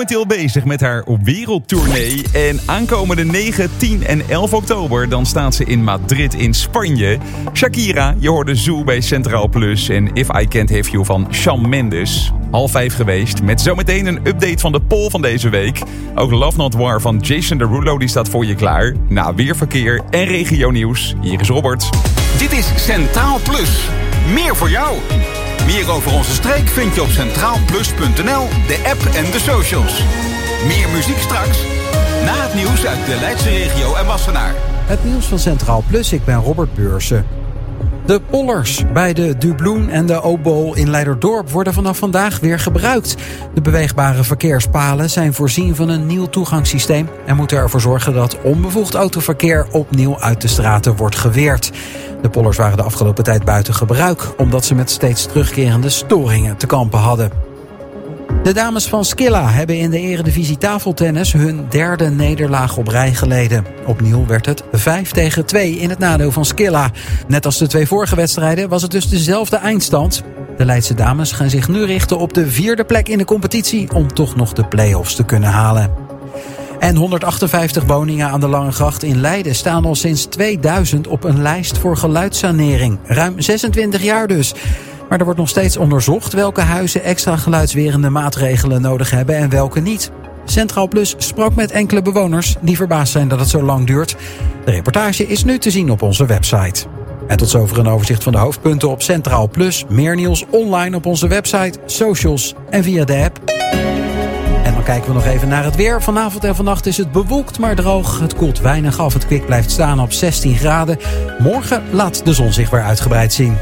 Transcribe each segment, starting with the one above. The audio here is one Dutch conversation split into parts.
momenteel bezig met haar wereldtournee. En aankomende 9, 10 en 11 oktober dan staat ze in Madrid in Spanje. Shakira, je hoorde Zoo bij Centraal Plus en If I Can't Have You van Shawn Mendes. 4:30 geweest met zometeen een update van de poll van deze week. Ook Love Not War van Jason Derulo die staat voor je klaar. Na weerverkeer en regionieuws, hier is Robert. Dit is Centraal Plus. Meer voor jou. Meer over onze streek vind je op centraalplus.nl, de app en de socials. Meer muziek straks, na het nieuws uit de Leidse regio en Wassenaar. Het nieuws van Centraal Plus, ik ben Robert Beursen. De pollers bij de Dubloen en de Obool in Leiderdorp worden vanaf vandaag weer gebruikt. De beweegbare verkeerspalen zijn voorzien van een nieuw toegangssysteem en moeten ervoor zorgen dat onbevoegd autoverkeer opnieuw uit de straten wordt geweerd. De pollers waren de afgelopen tijd buiten gebruik, omdat ze met steeds terugkerende storingen te kampen hadden. De dames van Skilla hebben in de Eredivisie tafeltennis hun derde nederlaag op rij geleden. Opnieuw werd het 5-2 in het nadeel van Skilla. Net als de 2 vorige wedstrijden was het dus dezelfde eindstand. De Leidse dames gaan zich nu richten op de 4e plek in de competitie om toch nog de play-offs te kunnen halen. En 158 woningen aan de Langegracht in Leiden staan al sinds 2000 op een lijst voor geluidssanering. Ruim 26 jaar dus. Maar er wordt nog steeds onderzocht welke huizen extra geluidswerende maatregelen nodig hebben en welke niet. Centraal Plus sprak met enkele bewoners die verbaasd zijn dat het zo lang duurt. De reportage is nu te zien op onze website. En tot zover een overzicht van de hoofdpunten op Centraal Plus. Meer nieuws online op onze website, socials en via de app. En dan kijken we nog even naar het weer. Vanavond en vannacht is het bewolkt, maar droog. Het koelt weinig af. Het kwik blijft staan op 16 graden. Morgen laat de zon zich weer uitgebreid zien.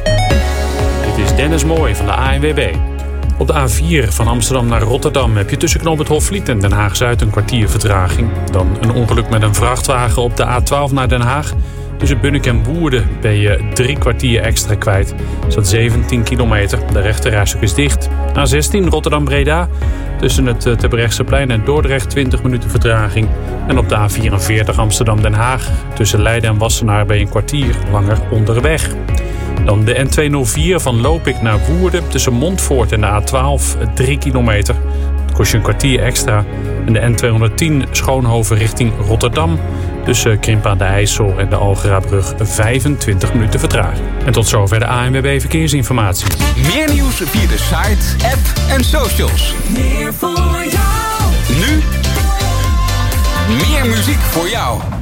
Dit is Dennis Mooij van de ANWB. Op de A4 van Amsterdam naar Rotterdam heb je tussen knooppunt Hofvliet en Den Haag-Zuid een kwartier vertraging. Dan een ongeluk met een vrachtwagen op de A12 naar Den Haag. Tussen Bunnik en Woerden ben je 3 kwartier extra kwijt. Dat is 17 kilometer. De rechterrijstrook is dicht. A16 Rotterdam-Breda. Tussen het Terbrechtseplein en Dordrecht 20 minuten vertraging. En op de A44 Amsterdam-Den Haag. Tussen Leiden en Wassenaar ben je een kwartier langer onderweg. Dan de N204 van Lopik naar Woerden. Tussen Montfoort en de A12 3 kilometer. Dat kost je een kwartier extra. En de N210 Schoonhoven richting Rotterdam. Tussen Krimp aan de IJssel en de Algerabrug 25 minuten vertraging. En tot zover de ANWB Verkeersinformatie. Meer nieuws via de site, app en socials. Meer voor jou. Nu meer muziek voor jou.